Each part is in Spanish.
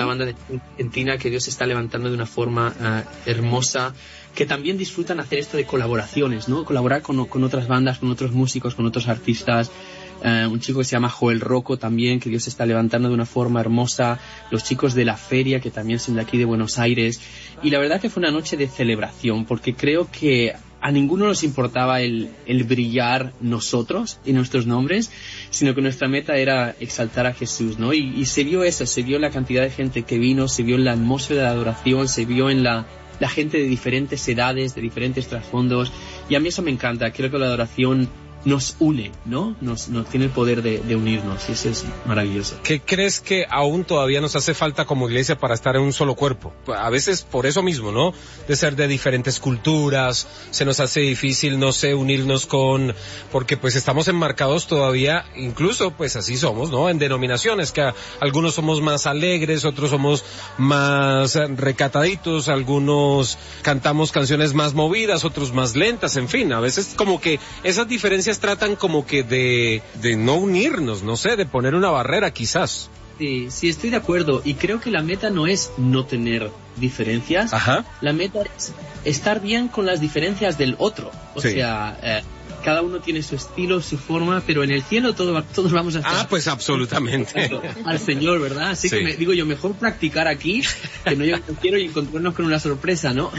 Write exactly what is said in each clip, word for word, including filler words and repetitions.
banda de Argentina que Dios está levantando de una forma uh, hermosa, que también disfrutan hacer esto de colaboraciones, ¿no? Colaborar con, con otras bandas, con otros músicos, con otros artistas. Uh, un chico que se llama Joel Rocco también, que Dios está levantando de una forma hermosa. Los chicos de La Feria, que también son de aquí de Buenos Aires. Y la verdad que fue una noche de celebración, porque creo que a ninguno nos importaba el, el brillar nosotros y nuestros nombres, sino que nuestra meta era exaltar a Jesús, ¿no? Y, y se vio eso, se vio la cantidad de gente que vino, se vio en la atmósfera de adoración, se vio en la, la gente de diferentes edades, de diferentes trasfondos, y a mí eso me encanta. Creo que la adoración nos une, ¿no? Nos, nos tiene el poder de, de unirnos, y eso es maravilloso. ¿Qué crees que aún todavía nos hace falta como iglesia para estar en un solo cuerpo? A veces por eso mismo, ¿no? De ser de diferentes culturas, se nos hace difícil, no sé, unirnos con, porque pues estamos enmarcados todavía, incluso pues así somos, ¿no? En denominaciones, que a, algunos somos más alegres, otros somos más recataditos, algunos cantamos canciones más movidas, otros más lentas, en fin, a veces como que esas diferencias tratan como que de, de no unirnos, no sé, de poner una barrera quizás. Sí, sí, estoy de acuerdo, y creo que la meta no es no tener diferencias. Ajá. La meta es estar bien con las diferencias del otro, o sí. sea, eh, cada uno tiene su estilo, su forma, pero en el cielo todo, todos vamos a estar... Ah, pues absolutamente. Al Señor, ¿verdad? Así sí. que me, digo yo, mejor practicar aquí, que no yo quiero y encontrarnos con una sorpresa, ¿no?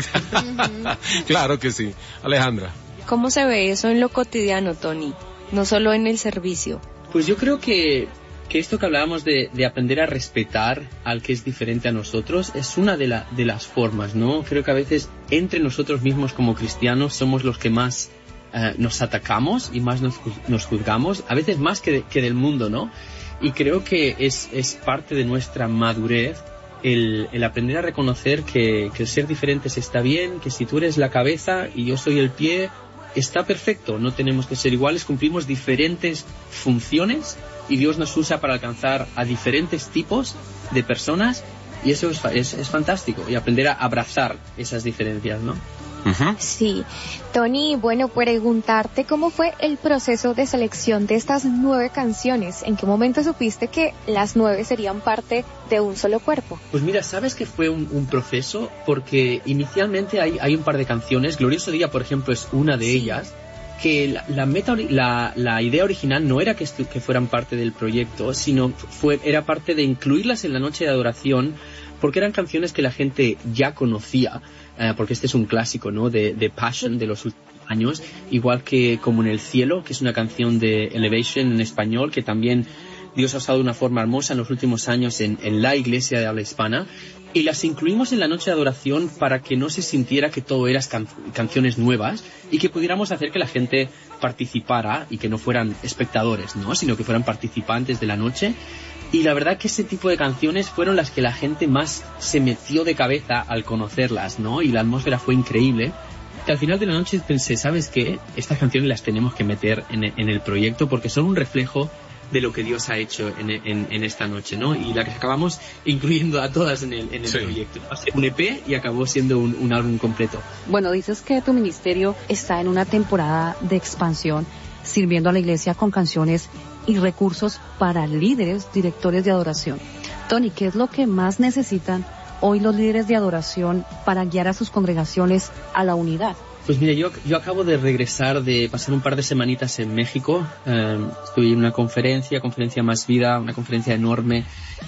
Claro que sí. Alejandra. ¿Cómo se ve eso en lo cotidiano, Tony? No solo en el servicio. Pues yo creo que, que esto que hablábamos de, de aprender a respetar al que es diferente a nosotros es una de, la, de las formas, ¿no? Creo que a veces entre nosotros mismos como cristianos somos los que más eh, nos atacamos y más nos, nos juzgamos, a veces más que, de, que del mundo, ¿no? Y creo que es, es parte de nuestra madurez el, el aprender a reconocer que, que el ser diferentes está bien, que si tú eres la cabeza y yo soy el pie, está perfecto, no tenemos que ser iguales, cumplimos diferentes funciones y Dios nos usa para alcanzar a diferentes tipos de personas, y eso es, es, es fantástico, y aprender a abrazar esas diferencias, ¿no? Uh-huh. Sí. Tony, bueno, preguntarte cómo fue el proceso de selección de estas nueve canciones. ¿En qué momento supiste que las nueve serían parte de un solo cuerpo? Pues mira, sabes que fue un, un proceso, porque inicialmente hay, hay un par de canciones. Glorioso Día, por ejemplo, es una de sí. ellas, que la, la, meta, la, la idea original no era que, estu- que fueran parte del proyecto, sino fue, era parte de incluirlas en la noche de adoración, porque eran canciones que la gente ya conocía, eh, porque este es un clásico, ¿no?, de, de Passion de los últimos años, igual que Como en el Cielo, que es una canción de Elevation en español, que también Dios ha usado de una forma hermosa en los últimos años en, en la iglesia de habla hispana, y las incluimos en la noche de adoración para que no se sintiera que todo eran can- canciones nuevas, y que pudiéramos hacer que la gente participara y que no fueran espectadores, ¿no?, sino que fueran participantes de la noche. Y la verdad que ese tipo de canciones fueron las que la gente más se metió de cabeza al conocerlas, ¿no? Y la atmósfera fue increíble. Que al final de la noche pensé, ¿sabes qué? Estas canciones las tenemos que meter en, en el proyecto, porque son un reflejo de lo que Dios ha hecho en, en, en esta noche, ¿no? Y la que acabamos incluyendo a todas en el, en el sí. proyecto. Un E P y acabó siendo un, un álbum completo. Bueno, dices que tu ministerio está en una temporada de expansión, sirviendo a la iglesia con canciones y recursos para líderes, directores de adoración. Tony, ¿qué es lo que más necesitan hoy los líderes de adoración para guiar a sus congregaciones a la unidad? Pues mira, yo, yo acabo de regresar de pasar un par de semanitas en México. Eh, estuve en una conferencia, conferencia Más Vida, una conferencia enorme,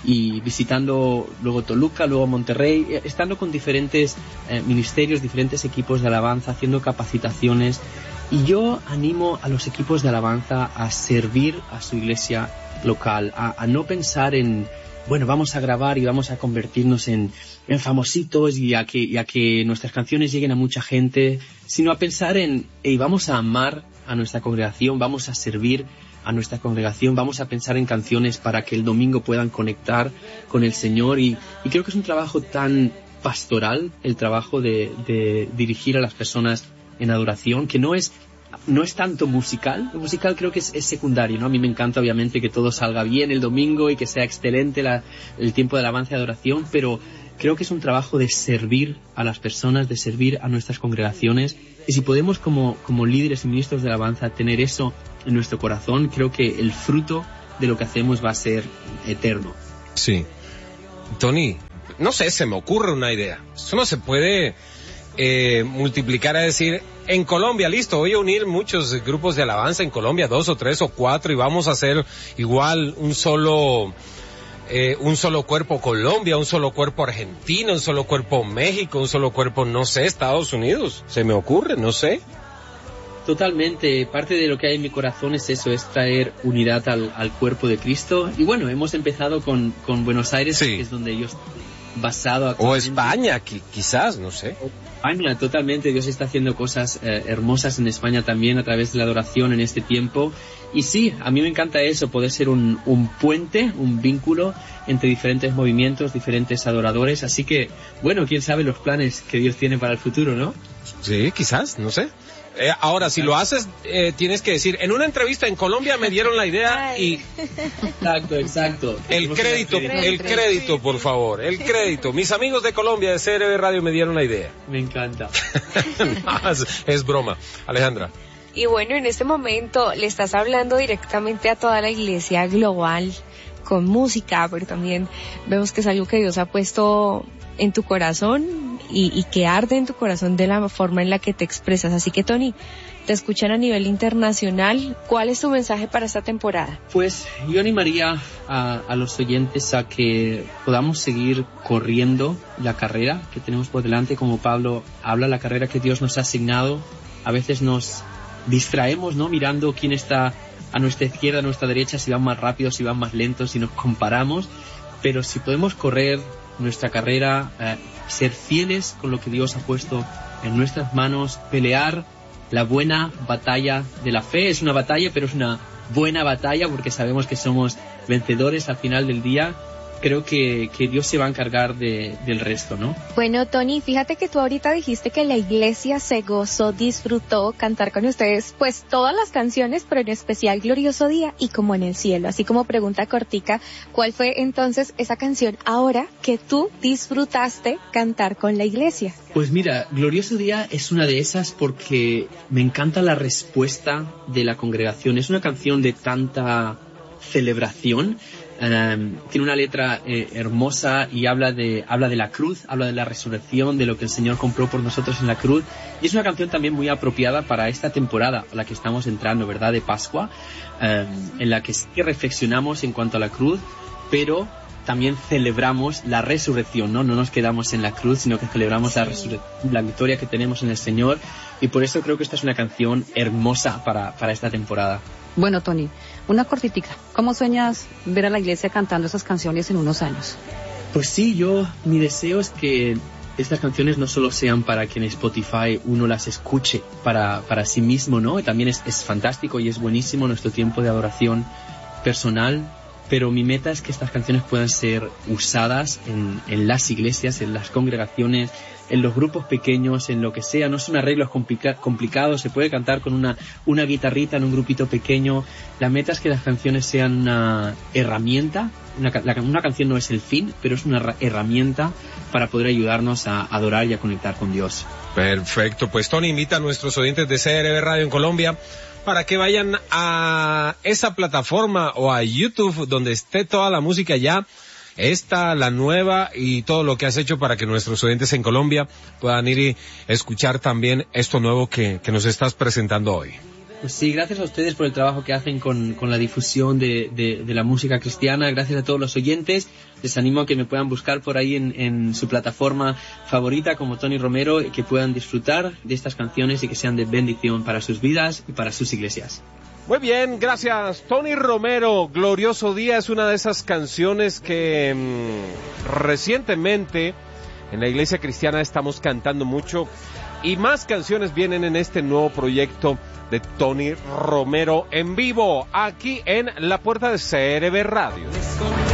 y visitando luego Toluca, luego Monterrey, estando con diferentes eh, ministerios, diferentes equipos de alabanza, haciendo capacitaciones. Y yo animo a los equipos de alabanza a servir a su iglesia local, a, a no pensar en, bueno, vamos a grabar y vamos a convertirnos en, en famositos y a, que, y a que nuestras canciones lleguen a mucha gente, sino a pensar en, hey, vamos a amar a nuestra congregación, vamos a servir a nuestra congregación, vamos a pensar en canciones para que el domingo puedan conectar con el Señor. Y, y creo que es un trabajo tan pastoral, el trabajo de, de dirigir a las personas en adoración, que no es no es tanto musical. Lo musical creo que es, es secundario, ¿no? A mí me encanta obviamente que todo salga bien el domingo y que sea excelente la, el tiempo de alabanza y adoración, pero creo que es un trabajo de servir a las personas, de servir a nuestras congregaciones, y si podemos como, como líderes y ministros de alabanza tener eso en nuestro corazón, creo que el fruto de lo que hacemos va a ser eterno. Sí. Tony, no sé, se me ocurre una idea. Eso no se puede eh, multiplicar a decir, en Colombia, listo, voy a unir muchos grupos de alabanza en Colombia, dos o tres o cuatro, y vamos a hacer igual un solo... Eh, un solo cuerpo Colombia, un solo cuerpo Argentina, un solo cuerpo México, un solo cuerpo, no sé, Estados Unidos. Se me ocurre, no sé. Totalmente, parte de lo que hay en mi corazón es eso, es traer unidad al, al cuerpo de Cristo. Y bueno, hemos empezado con, con Buenos Aires, sí, que es donde yo estoy basado actualmente. O España, qui- quizás, no sé. España, totalmente, Dios está haciendo cosas eh, hermosas en España también a través de la adoración en este tiempo. Y sí, a mí me encanta eso, poder ser un, un puente, un vínculo entre diferentes movimientos, diferentes adoradores. Así que, bueno, quién sabe los planes que Dios tiene para el futuro, ¿no? Sí, quizás, no sé. Eh, ahora, si lo haces, eh, tienes que decir, en una entrevista en Colombia me dieron la idea y... Exacto, exacto. El crédito, el crédito, por favor, el crédito. Mis amigos de Colombia de C R B Radio me dieron la idea. Me encanta. No, es, es broma. Alejandra. Y bueno, en este momento le estás hablando directamente a toda la iglesia global con música, pero también vemos que es algo que Dios ha puesto en tu corazón y, y que arde en tu corazón de la forma en la que te expresas. Así que, Tony, te escuchan a nivel internacional. ¿Cuál es tu mensaje para esta temporada? Pues yo animaría a, a los oyentes a que podamos seguir corriendo la carrera que tenemos por delante, como Pablo habla, la carrera que Dios nos ha asignado. A veces nos distraemos, ¿no? Mirando quién está a nuestra izquierda, a nuestra derecha, si van más rápidos, si van más lentos, si nos comparamos. Pero si podemos correr nuestra carrera, eh, ser fieles con lo que Dios ha puesto en nuestras manos, pelear la buena batalla de la fe. Es una batalla, pero es una buena batalla porque sabemos que somos vencedores al final del día. Creo que, que Dios se va a encargar de, del resto, ¿no? Bueno, Tony, fíjate que tú ahorita dijiste que la iglesia se gozó, disfrutó cantar con ustedes, pues todas las canciones, pero en especial Glorioso Día y Como en el Cielo. Así como pregunta cortica, ¿cuál fue entonces esa canción ahora que tú disfrutaste cantar con la iglesia? Pues mira, Glorioso Día es una de esas porque me encanta la respuesta de la congregación. Es una canción de tanta celebración. Um, tiene una letra eh, hermosa y habla de habla de la cruz, habla de la resurrección, de lo que el Señor compró por nosotros en la cruz, y es una canción también muy apropiada para esta temporada a la que estamos entrando, ¿verdad?, de Pascua, um, en la que sí que reflexionamos en cuanto a la cruz, pero también celebramos la resurrección, ¿no? No nos quedamos en la cruz, sino que celebramos la resurrección, la victoria que tenemos en el Señor, y por eso creo que esta es una canción hermosa para, para esta temporada. Bueno, Tony, una cortitica. ¿Cómo sueñas ver a la iglesia cantando esas canciones en unos años? Pues sí, yo, mi deseo es que estas canciones no solo sean para que en Spotify uno las escuche para, para sí mismo, ¿no? También es, es fantástico y es buenísimo nuestro tiempo de adoración personal, pero mi meta es que estas canciones puedan ser usadas en, en las iglesias, en las congregaciones, en los grupos pequeños, en lo que sea. No son arreglos complica- complicados, se puede cantar con una, una guitarrita en un grupito pequeño. La meta es que las canciones sean una herramienta. Una, la, una canción no es el fin, pero es una herramienta para poder ayudarnos a adorar y a conectar con Dios. Perfecto, pues Tony invita a nuestros oyentes de C R B Radio en Colombia para que vayan a esa plataforma o a YouTube donde esté toda la música ya, esta, la nueva y todo lo que has hecho para que nuestros oyentes en Colombia puedan ir y escuchar también esto nuevo que, que nos estás presentando hoy. Pues sí, gracias a ustedes por el trabajo que hacen con, con la difusión de, de, de la música cristiana. Gracias a todos los oyentes. Les animo a que me puedan buscar por ahí en, en su plataforma favorita como Tony Romero y que puedan disfrutar de estas canciones y que sean de bendición para sus vidas y para sus iglesias. Muy bien, gracias Tony Romero. Glorioso Día es una de esas canciones que mmm, recientemente en la iglesia cristiana estamos cantando mucho y más canciones vienen en este nuevo proyecto de Tony Romero en vivo aquí en la puerta de C R B Radio.